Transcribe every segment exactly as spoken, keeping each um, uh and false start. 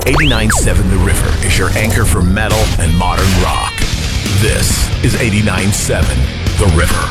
eighty-nine seven The River is your anchor for metal and modern rock. This is eighty-nine seven The River.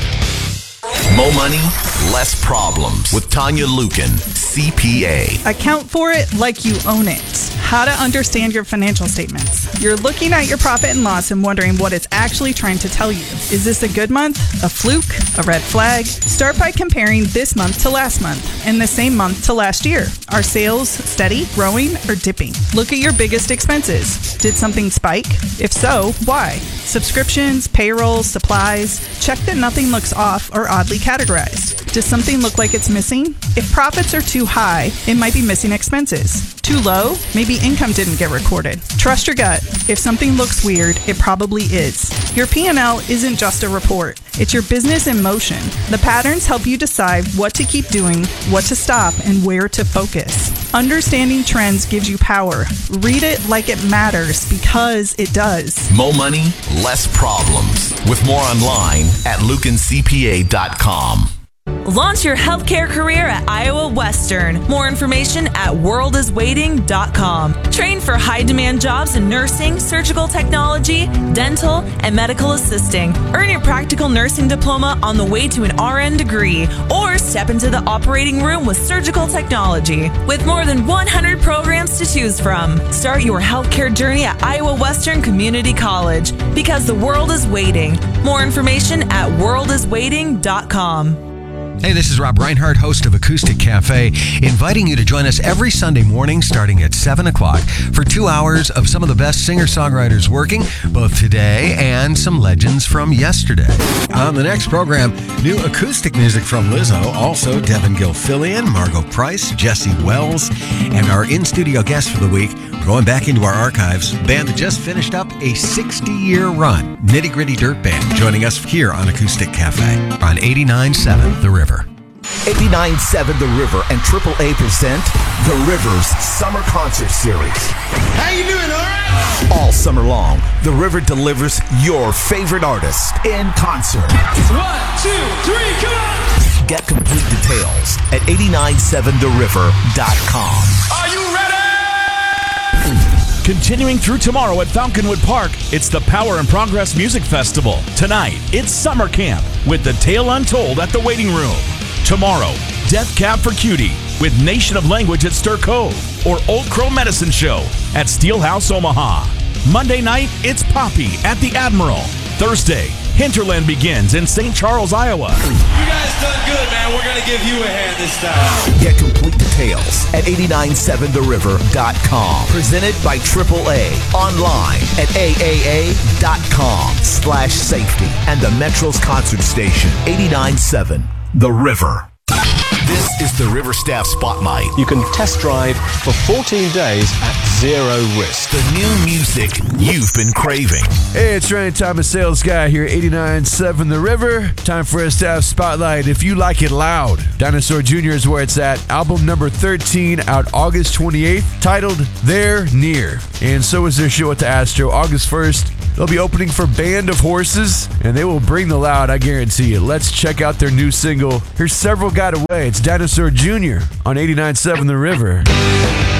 Mo money, less problems with Tanya Lukin, C P A. Account for it like you own it. How to understand your financial statements. You're looking at your profit and loss and wondering what it's actually trying to tell you. Is this a good month? A fluke? A red flag? Start by comparing this month to last month and the same month to last year. Are sales steady, growing, or dipping? Look at your biggest expenses. Did something spike? If so, why? Subscriptions, payroll, supplies. Check that nothing looks off or oddly categorized. Does something look like it's missing? If profits are too high, it might be missing expenses. Too low? Maybe income didn't get recorded. Trust your gut. If something looks weird, it probably is. Your P and L isn't just a report. It's your business in motion. The patterns help you decide what to keep doing, what to stop, and where to focus. Understanding trends gives you power. Read it like it matters, because it does. Mo money, less problems. With more online at lukin c p a dot com. Launch your healthcare career at Iowa Western. More information at world is waiting dot com. Train for high-demand jobs in nursing, surgical technology, dental, and medical assisting. Earn your practical nursing diploma on the way to an R N degree, or step into the operating room with surgical technology. With more than one hundred programs to choose from, start your healthcare journey at Iowa Western Community College, because the world is waiting. More information at world is waiting dot com. Hey, this is Rob Reinhardt, host of Acoustic Cafe, inviting you to join us every Sunday morning starting at seven o'clock for two hours of some of the best singer-songwriters working, both today and some legends from yesterday. On the next program, new acoustic music from Lizzo, also Devin Gilfillian, Margot Price, Jesse Wells, and our in-studio guest for the week, we're going back into our archives, a band that just finished up a sixty-year run, Nitty Gritty Dirt Band, joining us here on Acoustic Cafe on eighty-nine seven The River. eighty-nine seven The River and triple A present The River's Summer Concert Series. How you doing, all right? All summer long, The River delivers your favorite artist in concert. One, two, three, come on! Get complete details at eighty-nine seven the river dot com. Are you ready? Continuing through tomorrow at Falconwood Park, it's the Power and Progress Music Festival. Tonight, it's Summer Camp with The Tale Untold at the Waiting Room. Tomorrow, Death Cab for Cutie with Nation of Language at Stir Cove, or Old Crow Medicine Show at Steelhouse Omaha. Monday night, it's Poppy at the Admiral. Thursday, Hinterland begins in Saint Charles, Iowa. You guys done good, man. We're going to give you a hand this time. Get complete details at eighty-nine seven the river dot com. Presented by triple A. Online at triple a.com slash safety. And the Metro's concert station, eighty-nine seven The River. This is the River Staff Spotlight. You can test drive for fourteen days at zero risk. The new music you've been craving. Hey, it's Ryan Thomas, sales guy here, eighty-nine seven The River. Time for a Staff Spotlight. If you like it loud, Dinosaur Junior is where it's at. Album number thirteen, out August twenty-eighth, titled They're Near. And so is their show at the Astro, August first. They'll be opening for Band of Horses, and they will bring the loud, I guarantee you. Let's check out their new single. Here's Several Got Away. It's Dinosaur Junior on eighty-nine seven The River.